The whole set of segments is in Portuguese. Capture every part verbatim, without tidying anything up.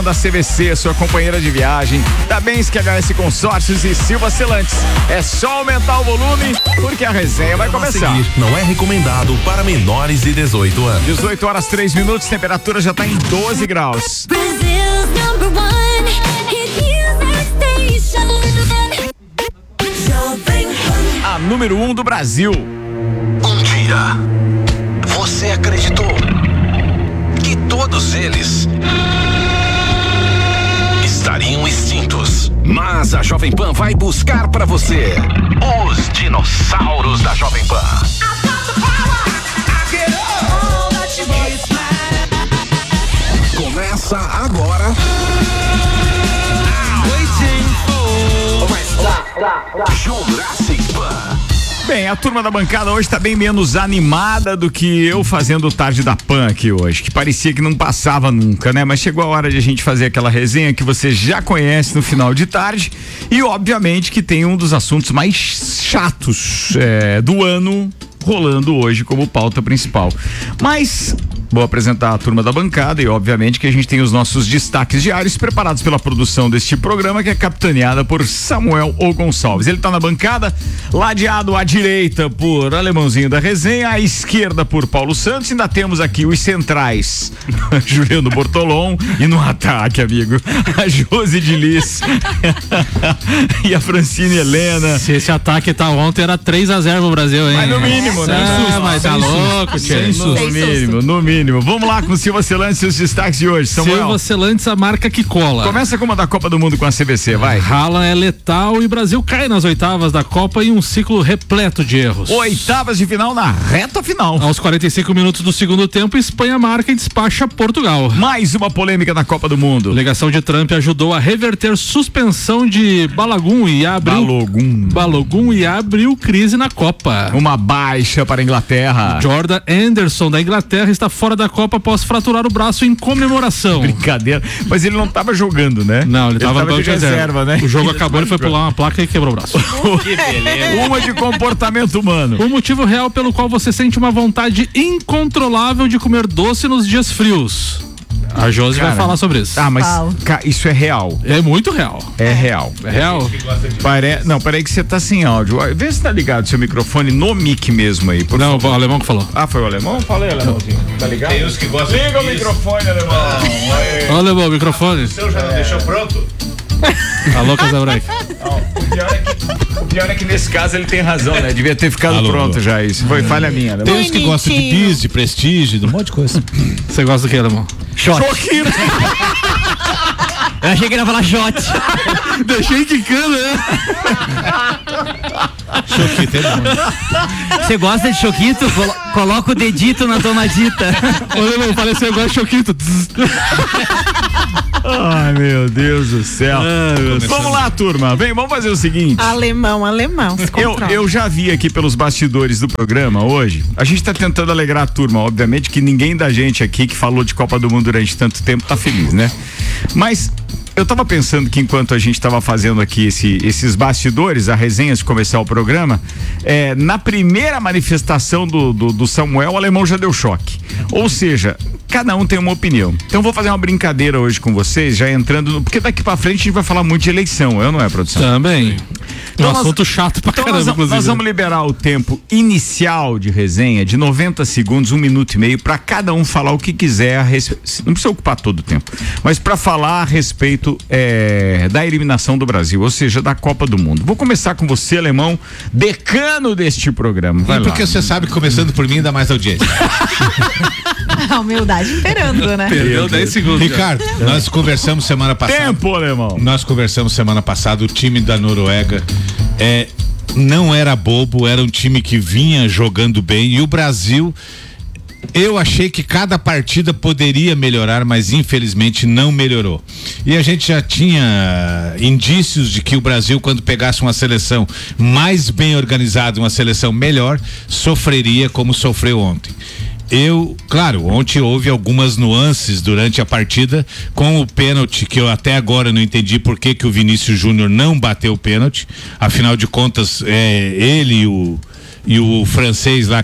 Da C V C, sua companheira de viagem, da Bensky H S Consórcios e Silva Celantes. É só aumentar o volume, porque a resenha vai começar. Não é recomendado para menores de dezoito anos. dezoito horas, três minutos, temperatura já está em doze graus. A número um do Brasil. Um dia, você acreditou que todos eles estariam extintos, mas a Jovem Pan vai buscar pra você os dinossauros da Jovem Pan. Começa agora Jurassic Pan. Bem, a turma da bancada hoje tá bem menos animada do que eu fazendo o Tarde da Pan aqui hoje, que parecia que não passava nunca, né? Mas chegou a hora de a gente fazer aquela resenha que você já conhece no final de tarde e obviamente que tem um dos assuntos mais chatos é, do ano rolando hoje como pauta principal. Mas vou apresentar a turma da bancada e obviamente que a gente tem os nossos destaques diários preparados pela produção deste programa, que é capitaneada por Samuel O Gonçalves. Ele tá na bancada, ladeado à direita por Alemãozinho da Resenha, à esquerda por Paulo Santos, e ainda temos aqui os centrais, Juliano Bortolom, e no ataque, amigo, a Josi de Liz e a Francine Helena. Se esse ataque tá ontem, era três a zero pro Brasil, hein? Mas no mínimo, né? Ah, mas tá louco, tia. No mínimo, no mínimo. Vamos lá com o Silva Celantes e os destaques de hoje, Samuel. Silva Celantes, a marca que cola. Começa com uma da Copa do Mundo com a C B C, vai. Haaland é letal e Brasil cai nas oitavas da Copa em um ciclo repleto de erros. Oitavas de final na reta final. Aos quarenta e cinco minutos do segundo tempo, Espanha marca e despacha Portugal. Mais uma polêmica na Copa do Mundo. A delegação de Trump ajudou a reverter suspensão de Balogun e abriu Balogun. Balogun e abriu crise na Copa. Uma baixa para a Inglaterra. Jordan Henderson da Inglaterra está fora da Copa após fraturar o braço em comemoração. Brincadeira. Mas ele não estava jogando, né? Não, ele estava de reserva, reserva, né? O jogo acabou, ele foi pular uma placa e quebrou o braço. Que beleza. Uma de comportamento humano. O motivo real pelo qual você sente uma vontade incontrolável de comer doce nos dias frios. A Josi vai falar sobre isso. Ah, mas ca, isso é real. É muito real. É real. É real? Pare... Não, peraí que você tá sem áudio. Vê se tá ligado seu microfone no mic mesmo aí. Por não, favor. O alemão que falou. Ah, foi o alemão? Fala aí, alemãozinho. Tá ligado? Tem uns que gostam. Liga o microfone, alemão. Olha, alemão, o microfone. O seu já não deixou pronto? Alô, Casabranca. O pior é que, o pior é que nesse caso ele tem razão, né? Devia ter ficado Alô, pronto alô. já isso. Foi falha minha, né? Tem uns que gostam de bis, de prestígio, de um monte de coisa. Você gosta do que, alemão? Shot. Eu achei que ele ia falar shot. Deixei quicando, né? Choquito, é bom. Você gosta de choquito? Colo- coloca o dedito na tonadita. Olha, não, falei assim, eu gosto de choquito. Ai, meu Deus do céu. Ai, vamos lá, turma. Vem, vamos fazer o seguinte. Alemão, alemão. Eu, eu já vi aqui pelos bastidores do programa hoje. A gente tá tentando alegrar a turma. Obviamente que ninguém da gente aqui que falou de Copa do Mundo durante tanto tempo tá feliz, né? Mas eu tava pensando que enquanto a gente tava fazendo aqui esse, esses bastidores, a resenha de começar o programa, é, na primeira manifestação do, do, do Samuel, o alemão já deu choque. Ou seja, cada um tem uma opinião. Então eu vou fazer uma brincadeira hoje com vocês, já entrando no, porque daqui pra frente a gente vai falar muito de eleição, eu não é, produção? Também. Então um nós, assunto chato pra então caramba, nós, inclusive. nós vamos liberar o tempo inicial de resenha de noventa segundos, um minuto e meio, pra cada um falar o que quiser a respeito. Não precisa ocupar todo o tempo, mas pra falar a respeito é, da eliminação do Brasil, ou seja, da Copa do Mundo. Vou começar com você, alemão, decano deste programa. Vai e porque lá. você sabe que começando por mim dá mais audiência. A humildade imperando, né? Perdeu dez segundos. Ricardo, já. Nós conversamos semana passada. Tempo, alemão. Nós conversamos semana passada, o time da Noruega é, não era bobo, era um time que vinha jogando bem e o Brasil, eu achei que cada partida poderia melhorar, mas infelizmente não melhorou. E a gente já tinha indícios de que o Brasil, quando pegasse uma seleção mais bem organizada, uma seleção melhor, sofreria como sofreu ontem. Eu, claro, ontem houve algumas nuances durante a partida com o pênalti, que eu até agora não entendi por que que o Vinícius Júnior não bateu o pênalti. Afinal de contas, é, ele e o, e o francês lá que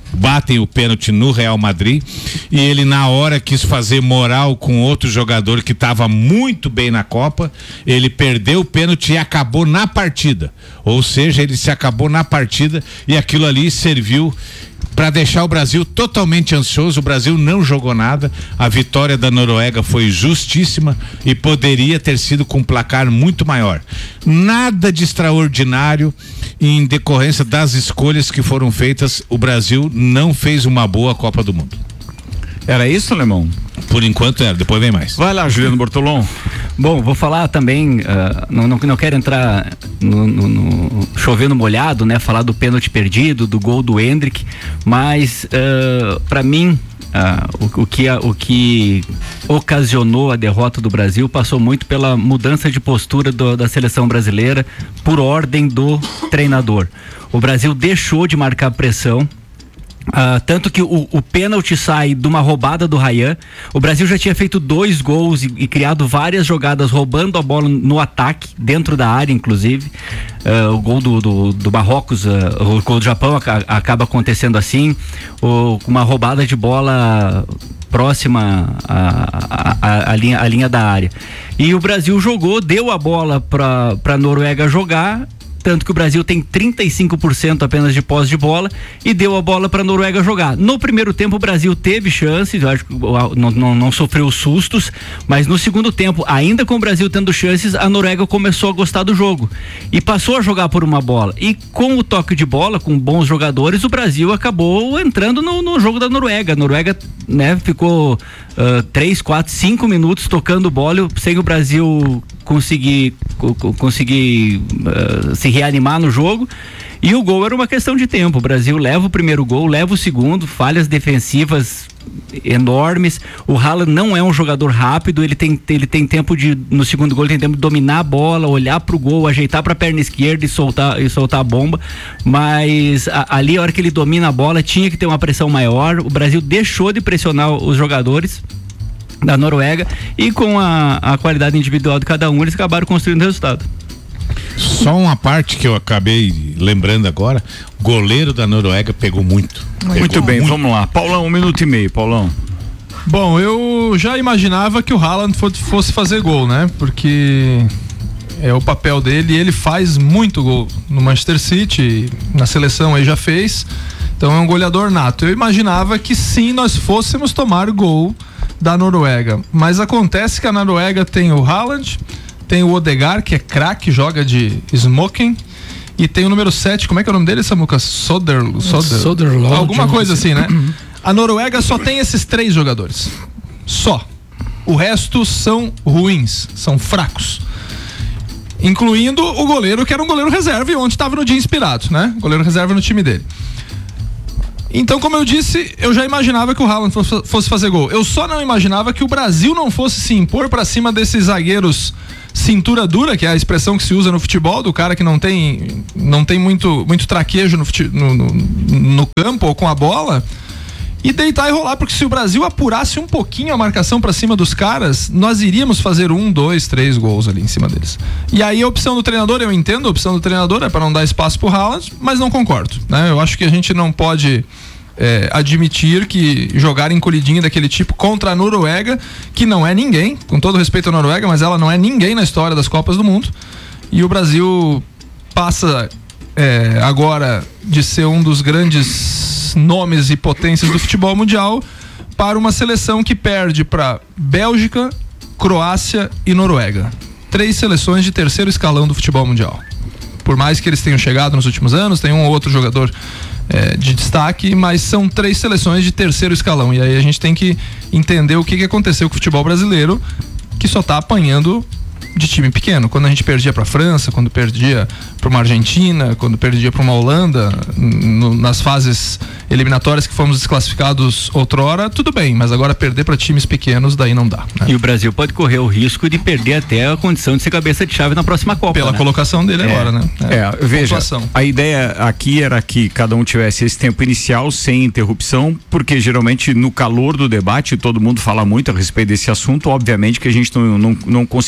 batem o pênalti no Real Madrid e ele na hora quis fazer moral com outro jogador que estava muito bem na Copa, ele perdeu o pênalti e acabou na partida, ou seja, ele se acabou na partida e aquilo ali serviu para deixar o Brasil totalmente ansioso. O Brasil não jogou nada, a vitória da Noruega foi justíssima e poderia ter sido com um placar muito maior. Nada de extraordinário em decorrência das escolhas que foram feitas. O Brasil não fez uma boa Copa do Mundo. Era isso, Alemão? Por enquanto era, depois vem mais. Vai lá, Juliano Bortolom. Bom, vou falar também, uh, não, não, não quero entrar no, no, no chovendo molhado, né? Falar do pênalti perdido, do gol do Endrick, mas uh, para mim uh, o, o, que, o que ocasionou a derrota do Brasil passou muito pela mudança de postura do, da seleção brasileira por ordem do treinador. O Brasil deixou de marcar pressão. Uh, tanto que o, o pênalti sai de uma roubada do Ryan. O Brasil já tinha feito dois gols e, e criado várias jogadas roubando a bola no ataque, dentro da área inclusive. Uh, o gol do, do, do Marrocos, uh, o gol do Japão a, acaba acontecendo assim, o, uma roubada de bola próxima à, à, à, linha, à linha da área. E o Brasil jogou, deu a bola para a Noruega jogar, tanto que o Brasil tem trinta e cinco por cento apenas de posse de bola e deu a bola para a Noruega jogar. No primeiro tempo o Brasil teve chances, eu acho que não, não, não sofreu sustos, mas no segundo tempo, ainda com o Brasil tendo chances, a Noruega começou a gostar do jogo e passou a jogar por uma bola. E com o toque de bola, com bons jogadores, o Brasil acabou entrando no, no jogo da Noruega. A Noruega, né, ficou uh, três, quatro, cinco minutos tocando bola sem o Brasil conseguir, conseguir uh, se reanimar no jogo, e o gol era uma questão de tempo. O Brasil leva o primeiro gol, leva o segundo, falhas defensivas enormes. O Haaland não é um jogador rápido, ele tem, ele tem tempo de, no segundo gol, ele tem tempo de dominar a bola, olhar pro gol, ajeitar pra perna esquerda e soltar, e soltar a bomba, mas a, ali a hora que ele domina a bola tinha que ter uma pressão maior. O Brasil deixou de pressionar os jogadores da Noruega e com a, a qualidade individual de cada um eles acabaram construindo o resultado. Só uma parte que eu acabei lembrando agora, o goleiro da Noruega pegou muito. Muito, muito bem, muito. Vamos lá. Paulão, um minuto e meio, Paulão. Bom, eu já imaginava que o Haaland fosse fazer gol, né? Porque é o papel dele e ele faz muito gol no Manchester City, na seleção aí já fez, então é um goleador nato. Eu imaginava que sim, nós fôssemos tomar gol da Noruega, mas acontece que a Noruega tem o Haaland, tem o Odegaard, que é craque, joga de smoking, e tem o número sete, como é que é o nome dele, Samuca? Soder, Soder, Soderlund, alguma coisa assim, né? A Noruega só tem esses três jogadores, só. O resto são ruins, são fracos, incluindo o goleiro, que era um goleiro reserva e ontem estava no dia inspirado, né? Goleiro reserva no time dele. Então, como eu disse, eu já imaginava que o Haaland fosse fazer gol. Eu só não imaginava que o Brasil não fosse se impor para cima desses zagueiros cintura dura, que é a expressão que se usa no futebol, do cara que não tem, não tem muito, muito traquejo no, no, no, no campo ou com a bola, e deitar e rolar, porque se o Brasil apurasse um pouquinho a marcação para cima dos caras, nós iríamos fazer um, dois, três gols ali em cima deles. E aí a opção do treinador, eu entendo, a opção do treinador é para não dar espaço pro Haaland, mas não concordo, né? Eu acho que a gente não pode é, admitir que jogar encolhidinho daquele tipo contra a Noruega, que não é ninguém, com todo respeito à Noruega, mas ela não é ninguém na história das Copas do Mundo, e o Brasil passa é, agora de ser um dos grandes nomes e potências do futebol mundial para uma seleção que perde para Bélgica, Croácia e Noruega. Três seleções de terceiro escalão do futebol mundial. Por mais que eles tenham chegado nos últimos anos, tem um ou outro jogador é, de destaque, mas são três seleções de terceiro escalão. E aí a gente tem que entender o que, que aconteceu com o futebol brasileiro, que só está apanhando de time pequeno. Quando a gente perdia para a França, quando perdia para uma Argentina, quando perdia para uma Holanda, no, nas fases eliminatórias que fomos desclassificados outrora, tudo bem, mas agora perder para times pequenos, daí não dá, né? E o Brasil pode correr o risco de perder até a condição de ser cabeça de chave na próxima Copa, pela né? colocação dele é, agora, né? É, é veja, pontuação. A ideia aqui era que cada um tivesse esse tempo inicial sem interrupção, porque geralmente no calor do debate todo mundo fala muito a respeito desse assunto, obviamente que a gente não, não, não conseguiria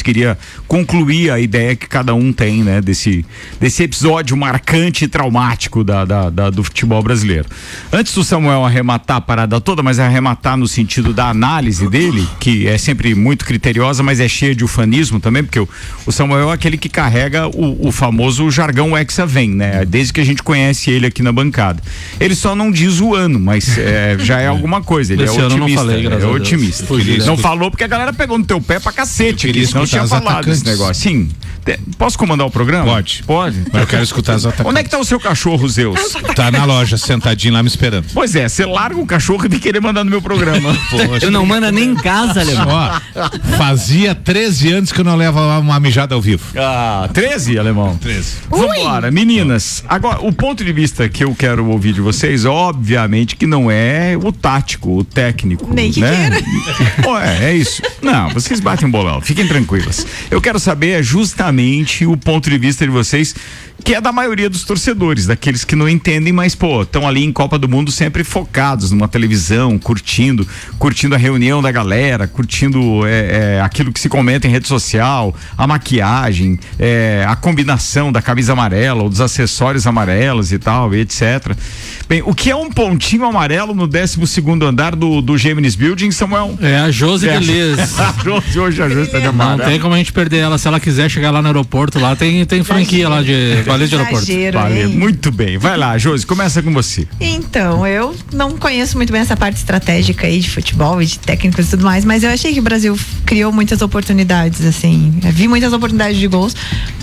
concluir a ideia que cada um tem, né? Desse, desse episódio marcante e traumático da, da, da, do futebol brasileiro. Antes do Samuel arrematar a parada toda, mas arrematar no sentido da análise dele, que é sempre muito criteriosa, mas é cheia de ufanismo também, porque o, o Samuel é aquele que carrega o, o famoso jargão Hexa-Vem, né? Desde que a gente conhece ele aqui na bancada. Ele só não diz o ano, mas é, já é alguma coisa. Ele Esse é otimista. Não falei, é otimista. Feliz, não falou porque a galera pegou no teu pé pra cacete. Eu queria Aqui, não tinha falado atacantes. desse negócio. Sim. Te, posso comandar o programa? Pode. Pode. Mas eu quero escutar os atacantes. Onde é que tá o seu cachorro, Zeus? Tá na loja, sentadinho lá me esperando. Pois é, você larga o cachorro e vem querer mandar no meu programa. Poxa. Tu não manda nem em casa, Alemão. Ó, fazia treze anos que eu não levava uma mijada ao vivo. Ah, treze, Alemão? treze. Vambora, meninas. Agora, o ponto de vista que eu quero ouvir de vocês, obviamente que não é o tático, o técnico. Nem que né? queira. Oh, é, é isso. Não, vocês batem um bolão, fiquem tranquilas. Eu quero saber justamente o ponto de vista de vocês, que é da maioria dos torcedores, daqueles que não entendem, mas, pô, estão ali em Copa do Mundo sempre focados numa televisão, curtindo, curtindo a reunião da galera, curtindo é, é, aquilo que se comenta em rede social, a maquiagem, é, a combinação da camisa amarela ou dos acessórios amarelos e tal, e etcétera. Bem, o que é um pontinho amarelo no décimo segundo andar do, do Gemini's Building, Samuel? É a Josi É a- Beleza. A Josi, hoje a Josi tá de Não amarelo. tem como a gente perder ela. Se ela quiser chegar lá no aeroporto, lá tem, tem franquia lá de baleia de aeroporto. Exagero, Valeu, hein? muito bem. Vai lá, Josi, começa com você. Então, eu não conheço muito bem essa parte estratégica aí de futebol e de técnicos e tudo mais, mas eu achei que o Brasil criou muitas oportunidades, assim. Eu vi muitas oportunidades de gols,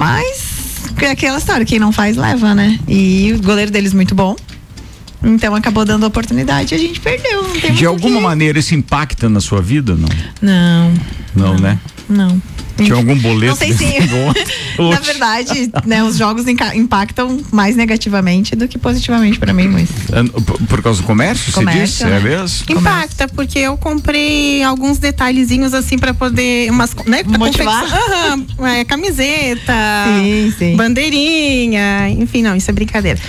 mas é aquela história, quem não faz, leva, né? E o goleiro deles muito bom. Então acabou dando oportunidade e a gente perdeu. Não tem De muito alguma que- maneira isso impacta na sua vida, não? Não. Não, né? Não. Tinha algum boleto? Não sei se. desse gol? Na verdade, né, os jogos enca- impactam mais negativamente do que positivamente pra mim, mas. Por, por causa do comércio, Comércio, você disse? né? É mesmo? Impacta, porque eu comprei alguns detalhezinhos assim pra poder umas, né, pra Motivar? confecção- Aham, é, camiseta, Sim, sim. bandeirinha, enfim, não, isso é brincadeira.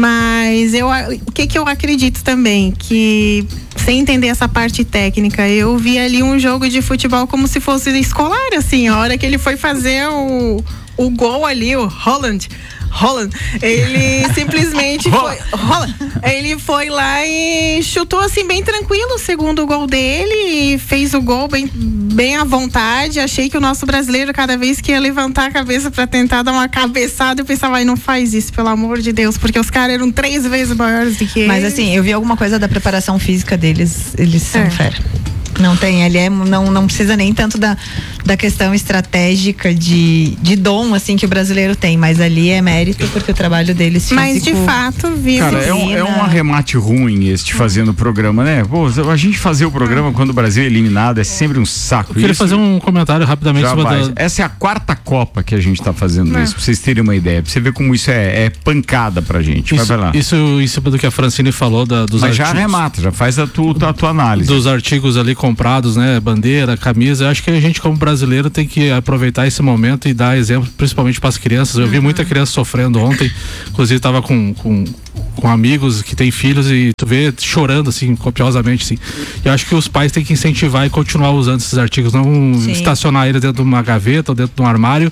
Mas eu, o que que eu acredito também, que sem entender essa parte técnica, eu vi ali um jogo de futebol como se fosse escolar, assim, a hora que ele foi fazer o, o gol ali, o Holland, Holland, ele simplesmente foi, Holland, ele foi lá e chutou assim bem tranquilo o segundo gol dele e fez o gol bem, bem à vontade. Achei que o nosso brasileiro, cada vez que ia levantar a cabeça pra tentar dar uma cabeçada, eu pensava, ai, não faz isso, pelo amor de Deus, porque os caras eram três vezes maiores do que Mas ele. assim, eu vi alguma coisa da preparação física deles, eles são É. fera. Não tem, ele é, não, não precisa nem tanto da, da questão estratégica de, de dom, assim, que o brasileiro tem, mas ali é mérito porque o trabalho deles físico... Mas de fato, vi Cara, é um, é um arremate ruim este fazendo o programa, né? Pô, a gente fazer o programa quando o Brasil é eliminado é sempre um saco. Eu queria Isso fazer um comentário rapidamente já sobre vai. a, Essa é a quarta Copa que a gente tá fazendo isso, pra vocês terem uma ideia. Pra você ver como isso é, é pancada pra gente. Vai, isso, vai lá. isso em cima do que a Francine falou da, dos Mas já artigos. arremata, já faz a tua, a tua análise. Dos artigos ali comprados, né? Bandeira, camisa. Eu acho que a gente, como brasileiro, tem que aproveitar esse momento e dar exemplo, principalmente para as crianças. Eu vi muita criança sofrendo ontem. Inclusive, tava com, com, com amigos que têm filhos e tu vê chorando, assim, copiosamente, assim. Eu acho que os pais têm que incentivar e continuar usando esses artigos, não Sim. estacionar eles dentro de uma gaveta ou dentro de um armário.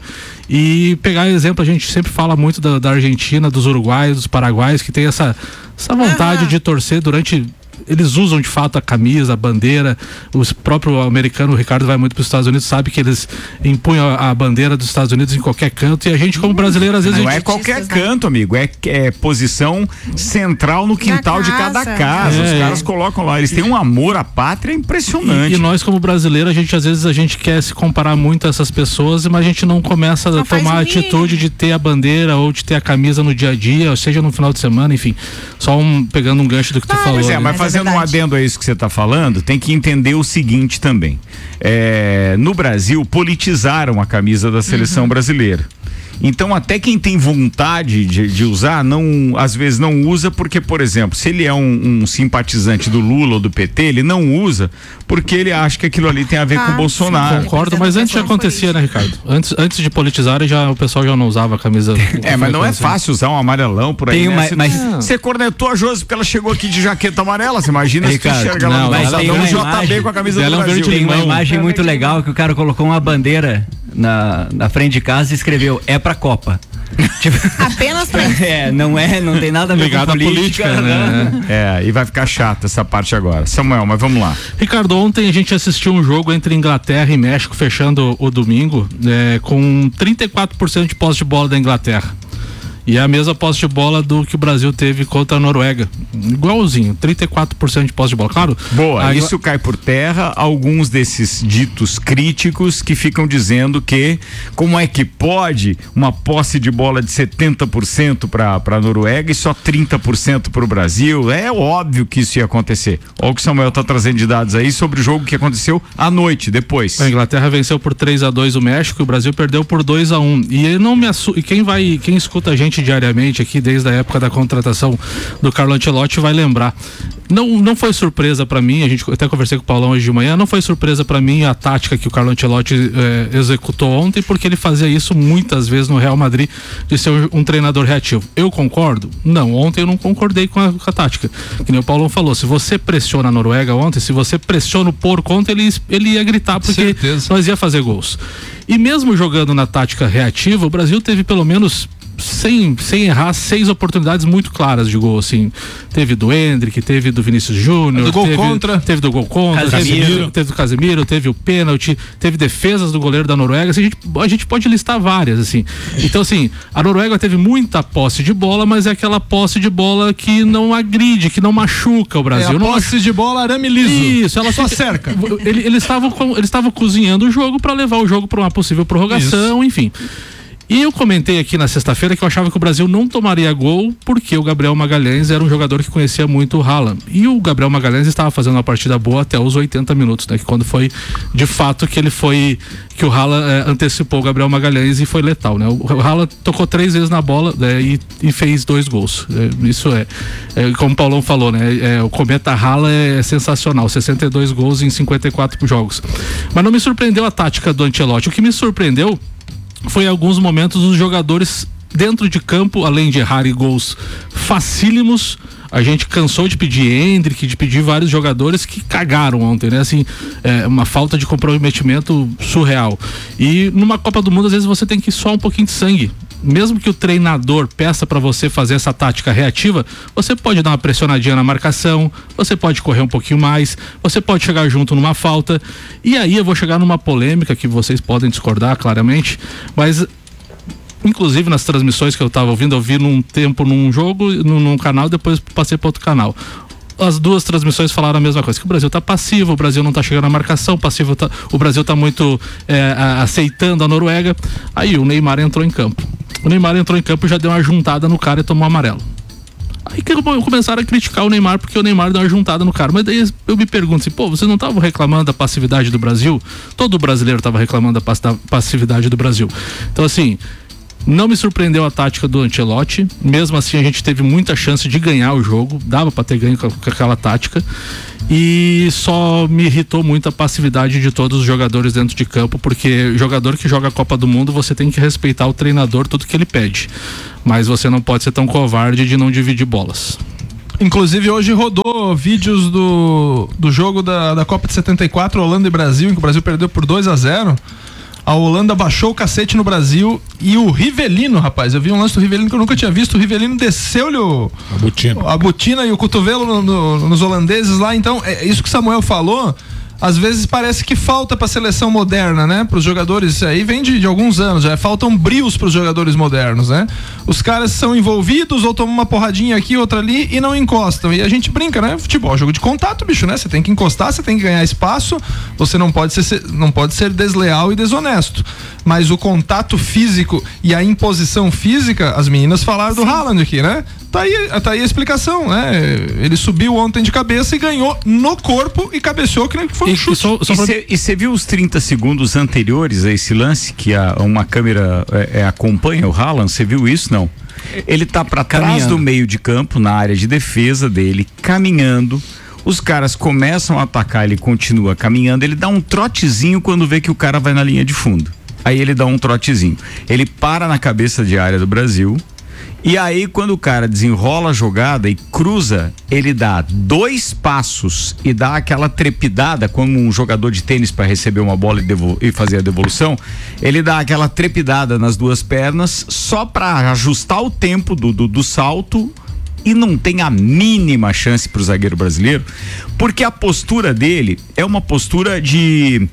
E pegar exemplo, a gente sempre fala muito da, da Argentina, dos uruguaios, dos paraguaios, que tem essa, essa vontade Aham. de torcer durante. Eles usam de fato a camisa, a bandeira. O próprio americano, o Ricardo, vai muito para os Estados Unidos, sabe que eles empunham a, a bandeira dos Estados Unidos em qualquer canto. E a gente, como brasileiro, às vezes. Não a é gente, qualquer canto, amigo. É, é posição central no quintal de cada casa. casa. Os É. caras colocam lá. Eles têm um amor à pátria impressionante. E, e nós, como brasileiro, a gente às vezes a gente quer se comparar muito a essas pessoas, mas a gente não começa Não a faz tomar a o mínimo. atitude de ter a bandeira ou de ter a camisa no dia a dia, ou seja, no final de semana, enfim. Só um, pegando um gancho do que tu falou. Pois é, né? mas Mas é fazendo um verdade. adendo a isso que você está falando, tem que entender o seguinte também. É, no Brasil, politizaram a camisa da seleção brasileira. Então, até quem tem vontade de, de usar, não, às vezes não usa, porque, por exemplo, se ele é um, um simpatizante do Lula ou do P T, ele não usa porque ele acha que aquilo ali tem a ver Ah, com o sim. Bolsonaro. Concordo, mas antes já acontecia, né, Ricardo? Antes, antes de politizarem, já, o pessoal já não usava a camisa. É, mas não é fácil usar um amarelão por aí, Tem né? uma- Você- mas- Você cornetou a Josi porque ela chegou aqui de jaqueta amarela, você imagina se tu Ricardo, enxerga ela não, no mas calçadão tem uma J B imagem- com a camisa dela do é um Brasil. verde Tem uma limão. imagem muito legal que o cara colocou uma bandeira na, na frente de casa e escreveu, é pra Copa. Tipo, apenas pra É, não é, não tem nada a ver Ligado com à política, política, né? É, e vai ficar chata essa parte agora. Samuel, mas vamos lá. Ricardo, ontem a gente assistiu um jogo entre Inglaterra e México, fechando o domingo, é, com trinta e quatro por cento de posse de bola da Inglaterra. E é a mesma posse de bola do que o Brasil teve contra a Noruega. Igualzinho, trinta e quatro por cento de posse de bola. Claro. Boa, aí... isso cai por terra alguns desses ditos críticos que ficam dizendo que como é que pode uma posse de bola de setenta por cento para para Noruega e só trinta por cento para o Brasil? É óbvio que isso ia acontecer. Olha o que o Samuel tá trazendo de dados aí sobre o jogo que aconteceu à noite, depois. A Inglaterra venceu por três a dois o México e o Brasil perdeu por dois a um. E ele não me assu... e quem vai, quem escuta a gente diariamente aqui desde a época da contratação do Carlo Ancelotti vai lembrar. Não, não foi surpresa para mim, a gente até conversei com o Paulão hoje de manhã, não foi surpresa para mim a tática que o Carlo Ancelotti eh, executou ontem, porque ele fazia isso muitas vezes no Real Madrid, de ser um, um treinador reativo. Eu concordo? Não, ontem eu não concordei com a, com a tática. Que nem o Paulão falou, se você pressiona a Noruega ontem, se você pressiona o porco ontem, ele, ele ia gritar, porque Certeza. nós ia fazer gols. E mesmo jogando na tática reativa, o Brasil teve pelo menos sem, sem errar, seis oportunidades muito claras de gol, assim. Teve do Endrick, teve do Vinícius Júnior, do gol teve, contra. teve do gol contra, Casemiro. teve, teve do Casemiro, teve o pênalti, teve defesas do goleiro da Noruega, assim, a, gente, a gente pode listar várias, assim. Então, assim, a Noruega teve muita posse de bola, mas é aquela posse de bola que não agride, que não machuca o Brasil. É a não posse machu... de bola arame liso. Isso, ela só fica... cerca. Ele, eles estavam eles estavam cozinhando o jogo para levar o jogo para uma possível prorrogação, Isso. enfim. E eu comentei aqui na sexta-feira que eu achava que o Brasil não tomaria gol porque o Gabriel Magalhães era um jogador que conhecia muito o Haaland. E o Gabriel Magalhães estava fazendo uma partida boa até os oitenta minutos, né? Que quando foi de fato que ele foi, que o Haaland é, antecipou o Gabriel Magalhães e foi letal, né? O, o Haaland tocou três vezes na bola, né, e, e fez dois gols. É, isso é, é, como o Paulão falou, né? É, o Cometa Haaland é sensacional, sessenta e dois gols em cinquenta e quatro jogos. Mas não me surpreendeu a tática do Ancelotti. O que me surpreendeu foi em alguns momentos os jogadores dentro de campo, além de errar gols facílimos, a gente cansou de pedir Endrick, de pedir vários jogadores que cagaram ontem, né? Assim, é, uma falta de comprometimento surreal. E numa Copa do Mundo, às vezes você tem que suar um pouquinho de sangue. Mesmo que o treinador peça para você fazer essa tática reativa, você pode dar uma pressionadinha na marcação, você pode correr um pouquinho mais, você pode chegar junto numa falta. E aí eu vou chegar numa polêmica que vocês podem discordar claramente, mas inclusive nas transmissões que eu estava ouvindo, eu vi num tempo num jogo, num, num canal, depois passei para outro canal. As duas transmissões falaram a mesma coisa, que o Brasil tá passivo, o Brasil não tá chegando na marcação, passivo tá, o Brasil tá muito é, a, aceitando a Noruega. Aí o Neymar entrou em campo. O Neymar entrou em campo e já deu uma juntada no cara e tomou um amarelo. Aí que começaram a criticar o Neymar porque o Neymar deu uma juntada no cara. Mas daí eu me pergunto assim, pô, vocês não estavam reclamando da passividade do Brasil? Todo brasileiro estava reclamando da passividade do Brasil. Então assim, não me surpreendeu a tática do Ancelotti, mesmo assim a gente teve muita chance de ganhar o jogo, dava para ter ganho com, com aquela tática, e só me irritou muito a passividade de todos os jogadores dentro de campo, porque jogador que joga a Copa do Mundo, você tem que respeitar o treinador, tudo que ele pede, mas você não pode ser tão covarde de não dividir bolas. Inclusive hoje rodou vídeos do, do jogo da, da Copa de setenta e quatro, Holanda e Brasil, em que o Brasil perdeu por dois a zero. A Holanda baixou o cacete no Brasil e o Rivelino, rapaz, eu vi um lance do Rivelino que eu nunca tinha visto. O Rivelino desceu-lhe o, a, botina. a botina e o cotovelo no, no, nos holandeses lá. Então, é isso que o Samuel falou. Às vezes parece que falta para a seleção moderna, né? Para os jogadores, isso aí vem de, de alguns anos, já faltam brios para os jogadores modernos, né? Os caras são envolvidos ou tomam uma porradinha aqui, outra ali e não encostam. E a gente brinca, né? Futebol é jogo de contato, bicho, né? Você tem que encostar, você tem que ganhar espaço, você não pode ser, não pode ser desleal e desonesto. Mas o contato físico e a imposição física, as meninas falaram do Haaland aqui, né? Tá aí, tá aí a explicação, né? Ele subiu ontem de cabeça e ganhou no corpo e cabeceou que nem que foi um e, chute. E você viu os trinta segundos anteriores a esse lance que a, uma câmera é, é, acompanha o Haaland? Você viu isso? Não. Ele tá para trás do meio de campo, na área de defesa dele, caminhando. Os caras começam a atacar, ele continua caminhando, ele dá um trotezinho quando vê que o cara vai na linha de fundo. Aí ele dá um trotezinho. Ele para na cabeça de área do Brasil E aí, quando o cara desenrola a jogada e cruza, ele dá dois passos e dá aquela trepidada, como um jogador de tênis para receber uma bola e, devol- e fazer a devolução, ele dá aquela trepidada nas duas pernas só para ajustar o tempo do, do, do salto. E não tem a mínima chance para o zagueiro brasileiro, porque a postura dele é uma postura de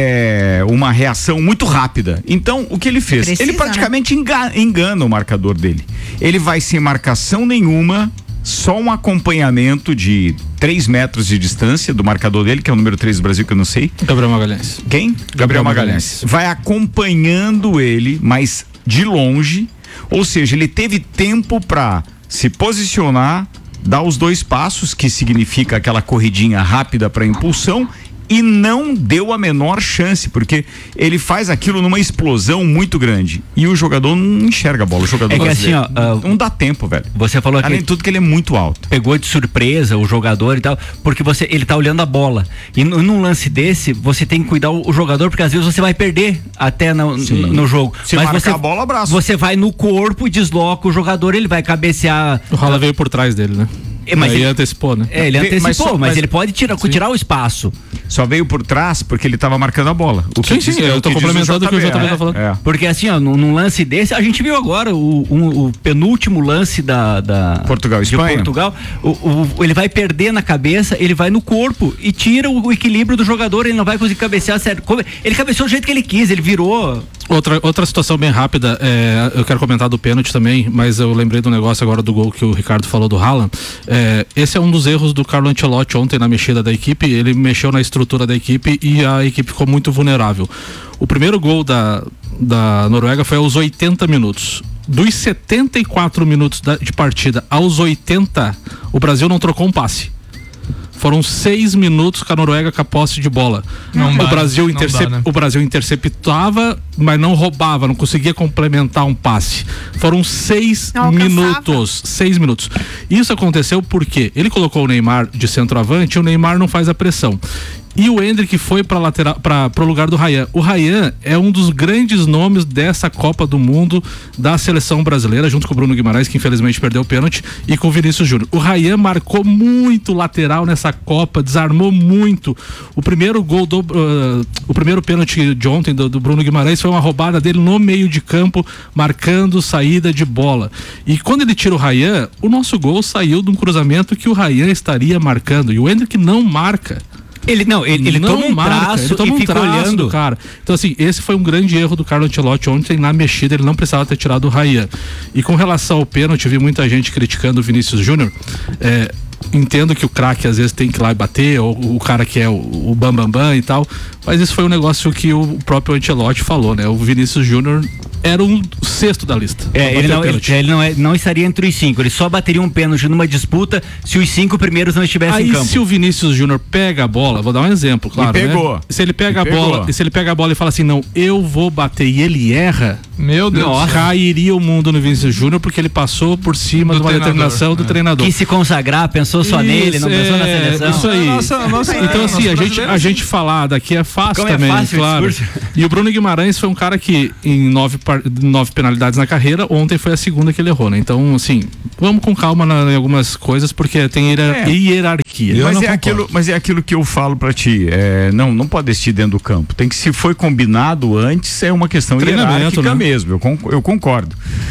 é, uma reação muito rápida. Então, o que ele fez? Precisa, ele praticamente né? enga- engana o marcador dele. Ele vai sem marcação nenhuma, só um acompanhamento de três metros de distância do marcador dele, que é o número três do Brasil, que eu não sei. Gabriel Magalhães. Quem? Gabriel, Gabriel Magalhães. Magalhães. Vai acompanhando ele, mas de longe, ou seja, ele teve tempo para se posicionar, dar os dois passos, que significa aquela corridinha rápida para impulsão, e não deu a menor chance, porque ele faz aquilo numa explosão muito grande e o jogador não enxerga a bola, o jogador é que brasileiro. assim, ó, uh, não dá tempo, velho. Você falou além que de tudo que ele é muito alto. Pegou de surpresa o jogador e tal, porque você, ele tá olhando a bola. E n- num lance desse, você tem que cuidar o, o jogador, porque às vezes você vai perder até no, no, no jogo. Se Mas marcar você, a bola, abraço. Você vai no corpo e desloca o jogador, ele vai cabecear. O Rala veio por trás dele, né? É, mas Aí ele antecipou, né? É, ele Mas antecipou, só- mas, mas- ele pode tirar, tirar o espaço. Só veio por trás porque ele estava marcando a bola. O que Sim, diz- sim, é eu o tô que diz complementando o que o J B é, tá falando. é. Porque assim, ó, num, num lance desse, a gente viu agora o, um- o penúltimo lance da, da Portugal, de Espanha. Portugal. O, o- ele vai perder na cabeça, ele vai no corpo e tira o, o equilíbrio do jogador, ele não vai conseguir cabecear certo. Como- Ele cabeceou do jeito que ele quis, ele virou. Outra, outra situação bem rápida, é, eu quero comentar do pênalti também, mas eu lembrei do negócio agora do gol que o Ricardo falou do Haaland. É, esse é um dos erros do Carlo Ancelotti ontem na mexida da equipe. Ele mexeu na estrutura da equipe e a equipe ficou muito vulnerável. O primeiro gol da, da Noruega foi aos oitenta minutos. Dos setenta e quatro minutos da- de partida aos oitenta, o Brasil não trocou um passe. Foram seis minutos com a Noruega com a posse de bola. Não o, dá, Brasil não intercep... dá, né? o Brasil interceptava, mas não roubava, não conseguia complementar um passe. Foram seis Não alcançava. minutos. Seis minutos. Isso aconteceu porque ele colocou o Neymar de centroavante e o Neymar não faz a pressão. E o Endrick foi para lateral, para o lugar do Ryan. O Ryan é um dos grandes nomes dessa Copa do Mundo da seleção brasileira, junto com o Bruno Guimarães, que infelizmente perdeu o pênalti, e com o Vinícius Júnior. O Ryan marcou muito lateral nessa Copa, desarmou muito. O primeiro gol do uh, o primeiro pênalti de ontem do, do Bruno Guimarães foi uma roubada dele no meio de campo, marcando saída de bola. E quando ele tira o Ryan, o nosso gol saiu de um cruzamento que o Ryan estaria marcando, e o Endrick não marca. Ele não, ele, ele não toma um marca, traço ele toma e um fica traço olhando. do cara. Então assim, esse foi um grande erro do Carlo Ancelotti ontem na mexida, ele não precisava ter tirado o Ryan. E com relação ao pênalti, eu vi muita gente criticando o Vinícius Júnior. É, entendo que o craque às vezes tem que ir lá e bater, ou o cara que é o, o bam, bam, bam e tal, mas isso foi um negócio que o próprio Ancelotti falou, né? O Vinícius Júnior era um sexto da lista. É, pra ele, bater não, o ele, pênalti. ele não, é, não estaria entre os cinco, ele só bateria um pênalti numa disputa se os cinco primeiros não estivessem Aí em campo. se o Vinícius Júnior pega a bola, vou dar um exemplo, claro, E pegou. né? Se ele pega E a bola, pegou. se ele pega a bola e fala assim, não, eu vou bater e ele erra, Meu Deus. nossa, cairia o mundo no Vinícius Júnior porque ele passou por cima Do de uma treinador, determinação do é. treinador. Quis se consagrar, pensou só nele, não pensou na é, seleção. Isso aí. Nossa, nossa, então assim, nosso a gente, brasileiro, a gente falar daqui é fácil Como é também, fácil o claro. discurso. E o Bruno Guimarães foi um cara que em nove, par- nove penalidades na carreira, ontem foi a segunda que ele errou, né? Então, assim, vamos com calma na, em algumas coisas, porque tem hierar- É. hierarquia. Eu Mas não é, concordo. aquilo, mas é aquilo que eu falo pra ti. É, não, não pode decidir dentro do campo. Tem que, se foi combinado antes, é uma questão Treinamento, hierárquica né? mesmo. Eu, con- eu concordo.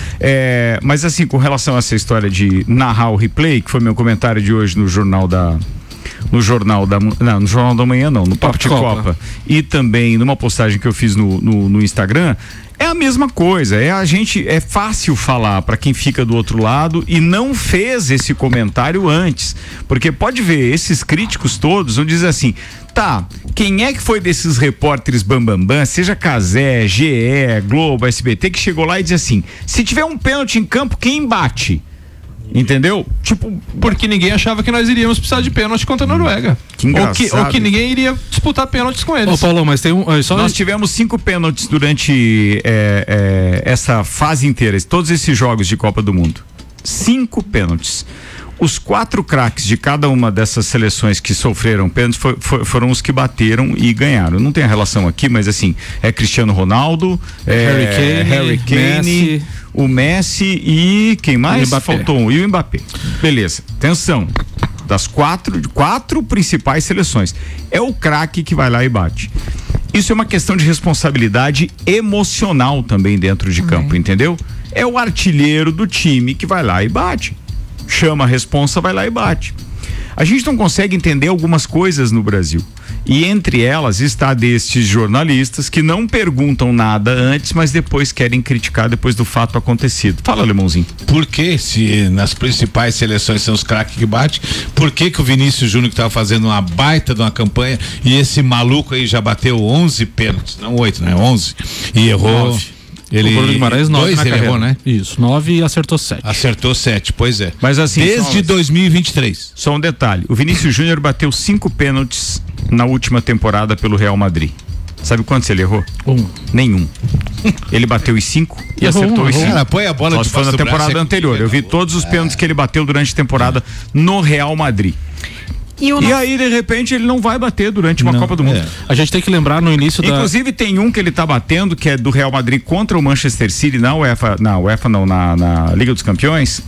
É, mas assim, com relação a essa história de narrar o replay, que foi meu comentário de hoje no jornal da. No jornal da não, no jornal da manhã não, no Papo de Copa. Copa. E também numa postagem que eu fiz no, no, no Instagram, é a mesma coisa. É a gente, é fácil falar para quem fica do outro lado e não fez esse comentário antes, porque pode ver, esses críticos todos vão dizer assim, tá, quem é que foi desses repórteres bambambam, bam, bam, seja Cazé, G E, Globo, S B T, que chegou lá e diz assim, se tiver um pênalti em campo, quem bate? Entendeu? Tipo, Porque ninguém achava que nós iríamos precisar de pênalti contra a Noruega. Que ou, que, engraçado. ou que ninguém iria disputar pênaltis com eles. Ô Paulo, mas tem um. ó, Só nós tivemos cinco pênaltis durante é, é, essa fase inteira, todos esses jogos de Copa do Mundo. Cinco pênaltis. Os quatro craques de cada uma dessas seleções que sofreram pênaltis for, for, foram os que bateram e ganharam. Não tem a relação aqui, mas assim, é Cristiano Ronaldo, é Harry Kane, Harry Kane Messi, o Messi e quem mais? Mbappé. Faltou um, e o Mbappé. Beleza, atenção. Das quatro, quatro principais seleções. É o craque que vai lá e bate. Isso é uma questão de responsabilidade emocional também dentro de campo, uhum. entendeu? É o artilheiro do time que vai lá e bate. Chama a responsa, vai lá e bate. A gente não consegue entender algumas coisas no Brasil. E entre elas está destes jornalistas que não perguntam nada antes, mas depois querem criticar depois do fato acontecido. Fala, Alemãozinho. Por que, se nas principais seleções são os craques que batem, por que que o Vinícius Júnior, que estava fazendo uma baita de uma campanha, e esse maluco aí já bateu onze pênaltis, não oito, né? onze, e errou... Nove. Ele, o Bruno Guimarães, nove dois na ele carreira. errou, né? Isso, nove e acertou sete. Acertou sete, pois é. Mas assim, desde só, dois mil e vinte e três. Só um detalhe, o Vinícius Júnior bateu cinco pênaltis na última temporada pelo Real Madrid. Sabe quantos ele errou? Um. Nenhum. Ele bateu os cinco e Errou acertou um, os cinco. Cara, põe a bola Só de se foi na temporada anterior. Eu vi todos os pênaltis que ele bateu durante a temporada no Real Madrid. E, o E nosso... aí, de repente, ele não vai bater durante uma Não, Copa do Mundo. é. A gente tem que lembrar no início da... Inclusive, tem um que ele tá batendo, que é do Real Madrid contra o Manchester City, na UEFA, na UEFA não, na, na Liga dos Campeões,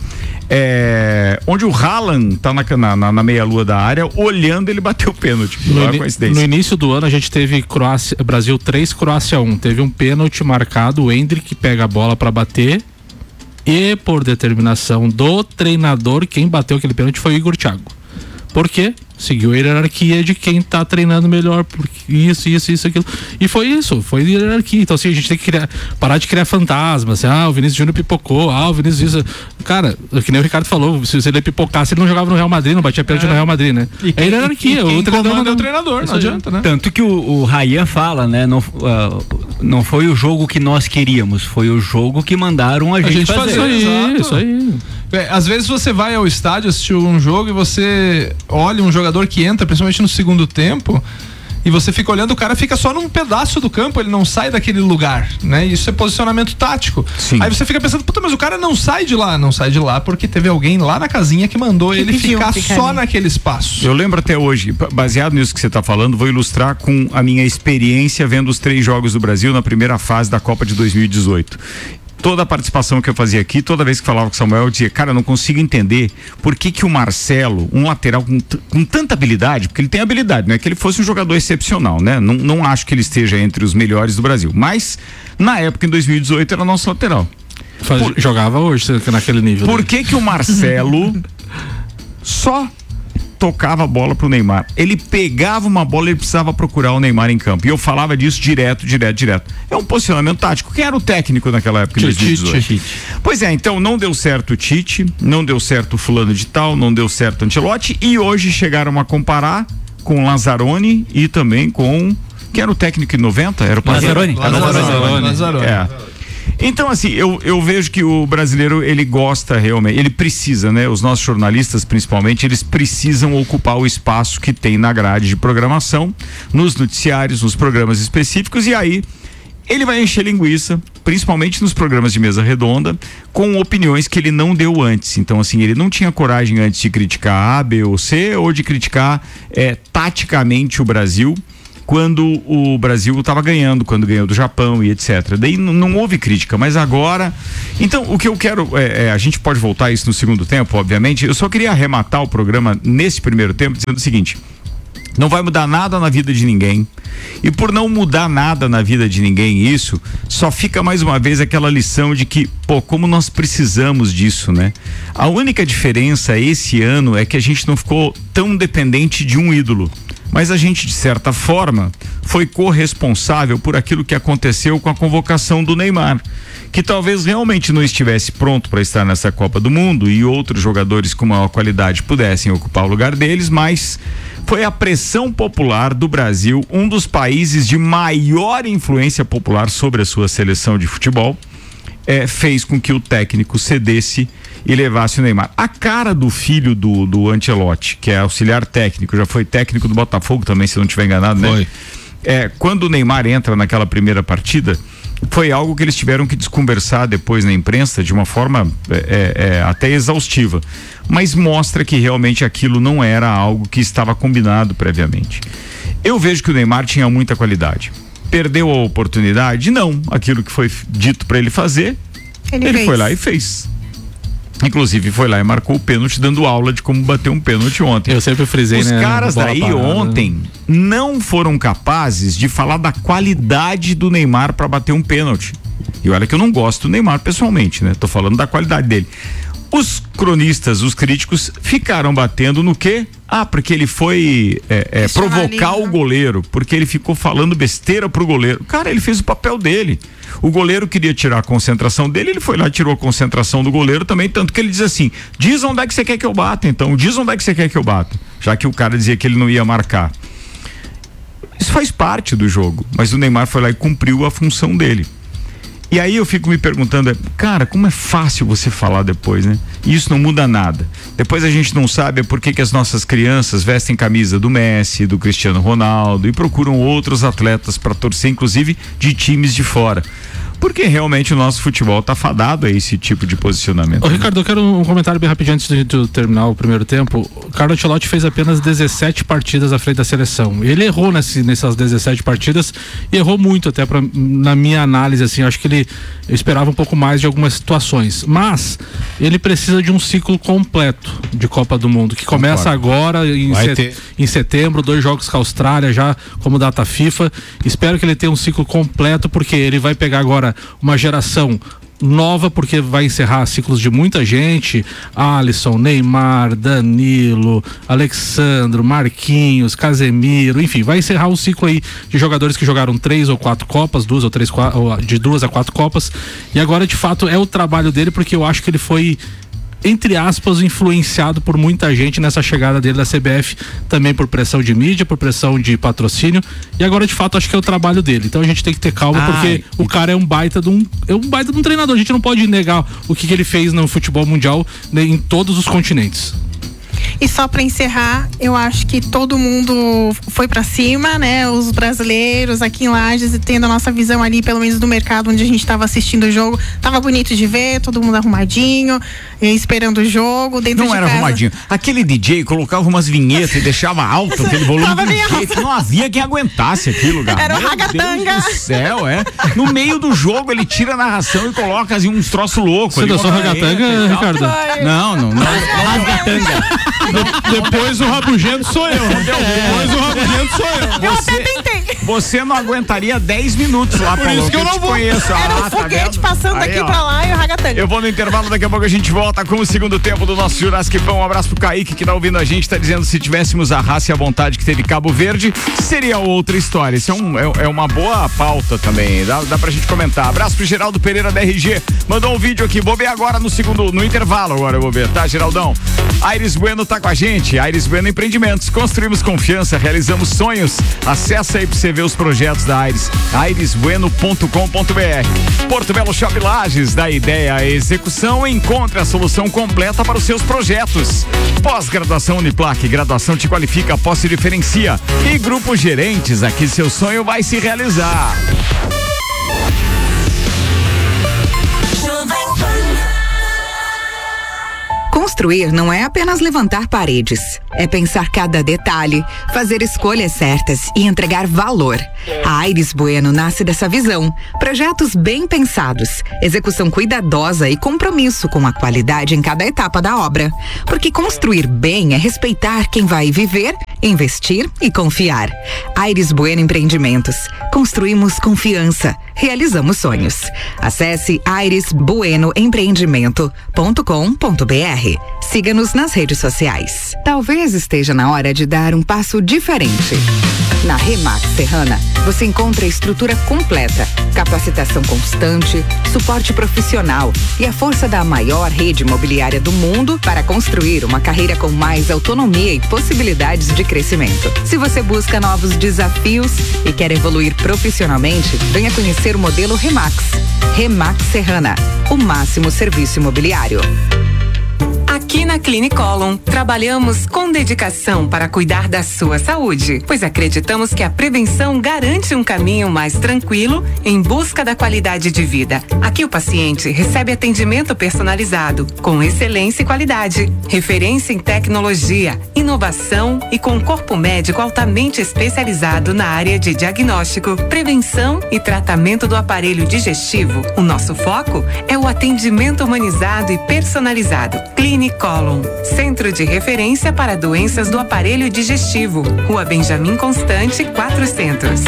é, onde o Haaland tá na, na, na meia-lua da área, olhando, ele bateu o pênalti. No, Olha a ini- coincidência. no início do ano a gente teve Croácia, Brasil três, Croácia um. Teve um pênalti marcado, o Endrick pega a bola pra bater e por determinação do treinador, quem bateu aquele pênalti foi o Igor Thiago. Por quê? Seguiu a hierarquia de quem tá treinando melhor, porque isso, isso, isso, aquilo. E foi isso, foi hierarquia. Então, assim, a gente tem que criar, parar de criar fantasmas. Assim, ah, o Vinícius Júnior pipocou, ah, o Vinícius isso. Cara, que nem o Ricardo falou, se ele pipocasse, ele não jogava no Real Madrid, não batia pênalti é. no Real Madrid, né? E quem, é hierarquia. e quem o treinador comanda não é o treinador, não adianta, né? Tanto que o, o Rayan fala, né? Não, uh, não foi o jogo que nós queríamos, foi o jogo que mandaram a, A gente, gente fazer. fazer. Isso aí, Exato. isso aí. É, às vezes você vai ao estádio assistir um jogo e você olha um jogador que entra, principalmente no segundo tempo, e você fica olhando, o cara fica só num pedaço do campo, ele não sai daquele lugar, né? Isso é posicionamento tático. Sim. Aí você fica pensando, puta, mas o cara não sai de lá, não sai de lá porque teve alguém lá na casinha que mandou Que ele pediu ficar ficar só ali. naquele espaço. Eu lembro até hoje, baseado nisso que você está falando, vou ilustrar com a minha experiência vendo os três jogos do Brasil na primeira fase da Copa de dois mil e dezoito. Toda a participação que eu fazia aqui, toda vez que falava com o Samuel, eu dizia, cara, eu não consigo entender por que que o Marcelo, um lateral com, t- com tanta habilidade, porque ele tem habilidade, não é que ele fosse um jogador excepcional, né? Não, não acho que ele esteja entre os melhores do Brasil, mas na época, em dois mil e dezoito, era nosso lateral. Faz- Por- Jogava hoje naquele nível. Por né? que que o Marcelo só tocava a bola pro Neymar? Ele pegava uma bola e ele precisava procurar o Neymar em campo. E eu falava disso direto, direto, direto. É um posicionamento tático. Quem era o técnico naquela época, em dois mil e dezoito? Tite. Pois é, então não deu certo o Tite, não deu certo o fulano de tal, não deu certo o Ancelotti, e hoje chegaram a comparar com o Lazzaroni e também com... Quem era o técnico em noventa? Era o Lazzaroni. Era o Lazzaroni. Lazzaroni. É. Então, assim, eu, eu vejo que o brasileiro, ele gosta realmente, ele precisa, né? Os nossos jornalistas, principalmente, eles precisam ocupar o espaço que tem na grade de programação, nos noticiários, nos programas específicos, e aí ele vai encher linguiça, principalmente nos programas de mesa redonda, com opiniões que ele não deu antes. Então, assim, ele não tinha coragem antes de criticar A, B ou C, ou de criticar é, taticamente o Brasil, quando o Brasil estava ganhando, quando ganhou do Japão e etcétera. Daí n- não houve crítica, mas agora... Então, o que eu quero... É, é, a gente pode voltar a isso no segundo tempo, obviamente. Eu só queria arrematar o programa nesse primeiro tempo dizendo o seguinte: não vai mudar nada na vida de ninguém. E por não mudar nada na vida de ninguém isso, só fica mais uma vez aquela lição de que, pô, como nós precisamos disso, né? A única diferença esse ano é que a gente não ficou tão dependente de um ídolo. Mas a gente, de certa forma, foi corresponsável por aquilo que aconteceu com a convocação do Neymar, que talvez realmente não estivesse pronto para estar nessa Copa do Mundo e outros jogadores com maior qualidade pudessem ocupar o lugar deles, mas foi a pressão popular do Brasil, um dos países de maior influência popular sobre a sua seleção de futebol, é, fez com que o técnico cedesse e levasse o Neymar. A cara do filho do, do Ancelotti, que é auxiliar técnico, já foi técnico do Botafogo também, se não estiver enganado, né? Foi. É, quando o Neymar entra naquela primeira partida, foi algo que eles tiveram que desconversar depois na imprensa de uma forma é, é, até exaustiva, mas mostra que realmente aquilo não era algo que estava combinado previamente. Eu vejo que o Neymar tinha muita qualidade. Perdeu a oportunidade? Não. Aquilo que foi dito para ele fazer, ele, ele foi lá e fez. Inclusive foi lá e marcou o pênalti, dando aula de como bater um pênalti ontem. Eu sempre frisei, Os né? Os caras daí parada. ontem não foram capazes de falar da qualidade do Neymar para bater um pênalti. E olha que eu não gosto do Neymar pessoalmente, né? Tô falando da qualidade dele. Os cronistas, os críticos ficaram batendo no quê? Ah, porque ele foi é, é, provocar o goleiro, porque ele ficou falando besteira pro goleiro. Cara, ele fez o papel dele. O goleiro queria tirar a concentração dele, ele foi lá e tirou a concentração do goleiro também, tanto que ele diz assim, diz onde é que você quer que eu bata, então, diz onde é que você quer que eu bata, já que o cara dizia que ele não ia marcar. Isso faz parte do jogo, mas o Neymar foi lá e cumpriu a função dele. E aí eu fico me perguntando, cara, como é fácil você falar depois, né? E isso não muda nada. Depois a gente não sabe por que que as nossas crianças vestem camisa do Messi, do Cristiano Ronaldo e procuram outros atletas para torcer, inclusive de times de fora. Porque realmente o nosso futebol tá fadado a esse tipo de posicionamento. Ô, Ricardo, eu quero um comentário bem rapidinho antes de, de terminar o primeiro tempo. O Carlo Ancelotti fez apenas dezessete partidas à frente da seleção. Ele errou nesse, nessas dezessete partidas e errou muito até pra, na minha análise, assim, acho que ele eu esperava um pouco mais de algumas situações, mas ele precisa de um ciclo completo de Copa do Mundo, que começa Concordo. agora em, set, em setembro, dois jogos com a Austrália já como data FIFA. Espero que ele tenha um ciclo completo, porque ele vai pegar agora uma geração nova, porque vai encerrar ciclos de muita gente, Alisson, Neymar, Danilo, Alexandro, Marquinhos, Casemiro, enfim, vai encerrar um ciclo aí de jogadores que jogaram três ou quatro Copas, duas ou três, de duas a quatro Copas, e agora de fato é o trabalho dele, porque eu acho que ele foi, entre aspas, influenciado por muita gente nessa chegada dele da C B F, também por pressão de mídia, por pressão de patrocínio, e agora de fato acho que é o trabalho dele. Então a gente tem que ter calma, ah, porque e... o cara é um baita de um, é um baita de um treinador. A gente não pode negar o que, que ele fez no futebol mundial, né, em todos os continentes. E só para encerrar, eu acho que todo mundo foi para cima, né? Os brasileiros aqui em Lages, tendo a nossa visão ali, pelo menos do mercado onde a gente estava assistindo o jogo, tava bonito de ver, todo mundo arrumadinho, esperando o jogo, dentro não de era casa. Arrumadinho. Aquele D J colocava umas vinhetas e deixava alto aquele volume do jeito, não havia quem aguentasse aquilo, cara. Era o ragatanga. Meu Deus do céu, é. No meio do jogo ele tira a narração e coloca assim uns troços loucos. Você dançou ragatanga, Ricardo? Não, não, não. Ragatanga. De, depois o rabugento sou eu. Depois o rabugento sou eu. Eu até tentei. Você não aguentaria dez minutos lá, Por Paulo, isso que eu não vou. Conheço. Era um ah, foguete tá passando aí, daqui ó. pra lá e o ragatanga. Eu vou no intervalo, daqui a pouco a gente volta com o segundo tempo do nosso Jurassic Pão. Um abraço pro Kaique que tá ouvindo a gente, tá dizendo se tivéssemos a raça e a vontade que teve Cabo Verde, seria outra história. Isso é, um, é, é uma boa pauta também, dá, dá pra gente comentar. Abraço pro Geraldo Pereira da R G, mandou um vídeo aqui, vou ver agora no segundo, no intervalo agora eu vou ver, tá, Geraldão? Aires Bueno tá com a gente, Aires Bueno Empreendimentos, construímos confiança, realizamos sonhos. Acesse aí pra você ver os projetos da Aires, aires bueno ponto com ponto b r. Porto Belo Shop Lages, da ideia à execução, encontre a solução completa para os seus projetos. Pós-graduação Uniplac, graduação te qualifica, pós se diferencia. E Grupo Gerentes, aqui seu sonho vai se realizar. Construir não é apenas levantar paredes, é pensar cada detalhe, fazer escolhas certas e entregar valor. A Aires Bueno nasce dessa visão. Projetos bem pensados, execução cuidadosa e compromisso com a qualidade em cada etapa da obra. Porque construir bem é respeitar quem vai viver, investir e confiar. Aires Bueno Empreendimentos. Construímos confiança, realizamos sonhos. Acesse aires bueno empreendimento ponto com ponto b r. Siga-nos nas redes sociais. Talvez esteja na hora de dar um passo diferente. Na Remax Serrana, você encontra estrutura completa, capacitação constante, suporte profissional e a força da maior rede imobiliária do mundo para construir uma carreira com mais autonomia e possibilidades de crescimento. Se você busca novos desafios e quer evoluir profissionalmente, venha conhecer o modelo Remax. Remax Serrana, o máximo serviço imobiliário. Aqui na Clinicolon, trabalhamos com dedicação para cuidar da sua saúde, pois acreditamos que a prevenção garante um caminho mais tranquilo em busca da qualidade de vida. Aqui o paciente recebe atendimento personalizado, com excelência e qualidade, referência em tecnologia, inovação e com corpo médico altamente especializado na área de diagnóstico, prevenção e tratamento do aparelho digestivo. O nosso foco é o atendimento humanizado e personalizado. Clinicolon, centro de referência para doenças do aparelho digestivo. Rua Benjamin Constante, quatrocentos.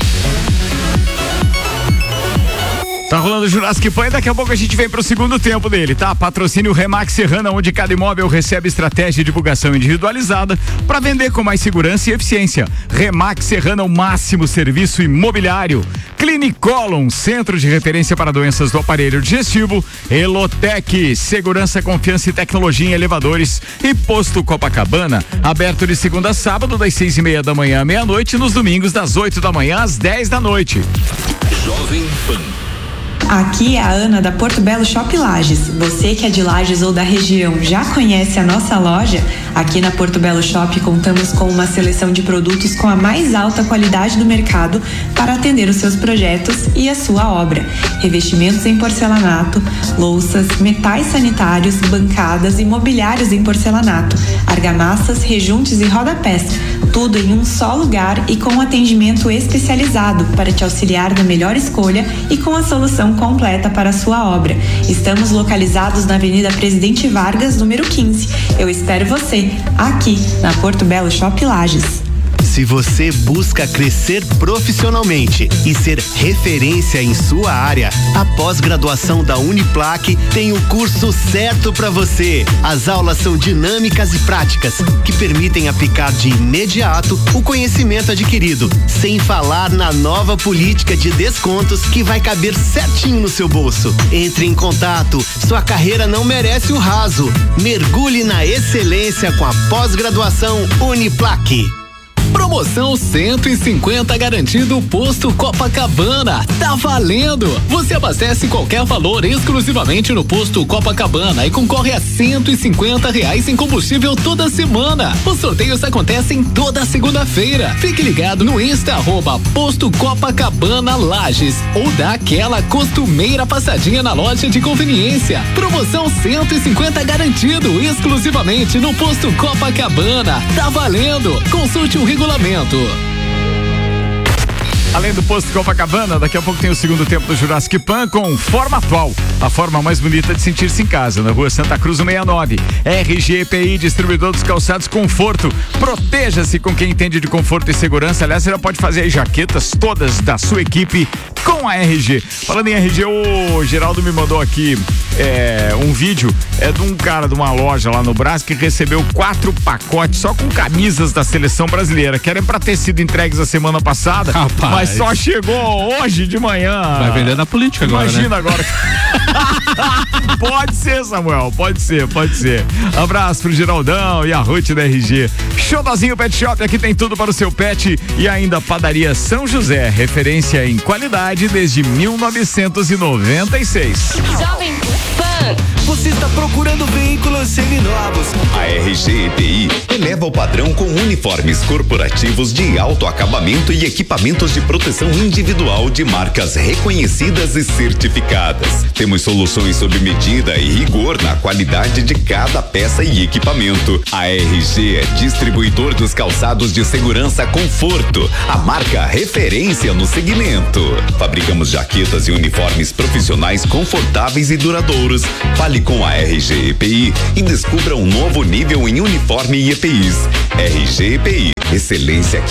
Tá rolando o Jurassic Pan e daqui a pouco a gente vem pro segundo tempo dele, tá? Patrocínio Remax Serrana, onde cada imóvel recebe estratégia de divulgação individualizada para vender com mais segurança e eficiência. Remax Serrana, o máximo serviço imobiliário. Clinicolon, centro de referência para doenças do aparelho digestivo. Elotec, segurança, confiança e tecnologia em elevadores. E Posto Copacabana, aberto de segunda a sábado, das seis e meia da manhã à meia-noite, nos domingos das oito da manhã às dez da noite. Jovem Pan. Aqui é a Ana da Porto Belo Shop Lages. Você que é de Lages ou da região já conhece a nossa loja? Aqui na Porto Belo Shop contamos com uma seleção de produtos com a mais alta qualidade do mercado para atender os seus projetos e a sua obra. Revestimentos em porcelanato, louças, metais sanitários, bancadas e mobiliários em porcelanato, argamassas, rejuntes e rodapés. Tudo em um só lugar e com atendimento especializado para te auxiliar na melhor escolha e com a solução completa para a sua obra. Estamos localizados na Avenida Presidente Vargas, número quinze. Eu espero você aqui na Porto Belo Shop Lages. Se você busca crescer profissionalmente e ser referência em sua área, a pós-graduação da Uniplac tem o curso certo para você. As aulas são dinâmicas e práticas, que permitem aplicar de imediato o conhecimento adquirido, sem falar na nova política de descontos que vai caber certinho no seu bolso. Entre em contato, sua carreira não merece o raso. Mergulhe na excelência com a pós-graduação Uniplac. Promoção cento e cinquenta garantido Posto Copacabana. Tá valendo! Você abastece qualquer valor exclusivamente no Posto Copacabana e concorre a cento e cinquenta reais em combustível toda semana. Os sorteios acontecem toda segunda-feira. Fique ligado no Insta arroba Posto Copacabana Lages ou dá aquela costumeira passadinha na loja de conveniência. Promoção cento e cinquenta garantido exclusivamente no Posto Copacabana. Tá valendo! Consulte o regulamento. Além do Posto Copacabana, daqui a pouco tem o segundo tempo do Jurassic Pan com Forma Atual, a forma mais bonita de sentir-se em casa, na Rua Santa Cruz sessenta e nove. R G P I, distribuidor dos calçados Conforto. Proteja-se com quem entende de conforto e segurança. Aliás, você já pode fazer as jaquetas todas da sua equipe com a R G. Falando em R G, o Geraldo me mandou aqui é, um vídeo é de um cara de uma loja lá no Brás que recebeu quatro pacotes só com camisas da seleção brasileira, que eram pra ter sido entregues a semana passada. Rapaz. Mas só chegou hoje de manhã. Vai vender na política agora, Imagina né? agora. Pode ser, Samuel, pode ser, pode ser. Abraço pro Geraldão e a Ruth da R G. Xodozinho Pet Shop, aqui tem tudo para o seu pet e ainda Padaria São José, referência em qualidade desde mil novecentos e noventa e seis. Jovem Pan. Você está procurando veículos seminovos? A R G E P I eleva o padrão com uniformes corporativos de alto acabamento e equipamentos de proteção individual de marcas reconhecidas e certificadas. Temos soluções sob medida e rigor na qualidade de cada peça e equipamento. A R G é distribuidor dos calçados de segurança Conforto, a marca referência no segmento. Fabricamos jaquetas e uniformes profissionais confortáveis e duradouros. Fale com a R G E P I e descubra um novo nível em uniforme e E P Is. R G E P I, excelência